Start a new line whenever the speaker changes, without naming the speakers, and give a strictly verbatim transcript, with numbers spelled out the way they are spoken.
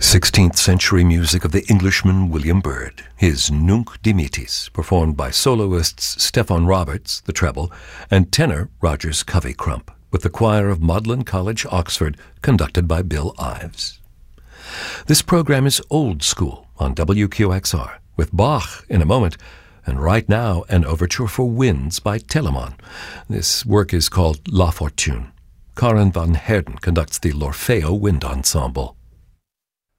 sixteenth century music of the Englishman William Byrd, his Nunc Dimittis, performed by soloists Stefan Roberts, the treble, and tenor Rogers Covey Crump, with the choir of Magdalen College, Oxford, conducted by Bill Ives. This program is Old School on W Q X R, with Bach in a moment, and right now an overture for winds by Telemann. This work is called La Fortune. Karen van Heerden conducts the L'Orfeo Wind Ensemble.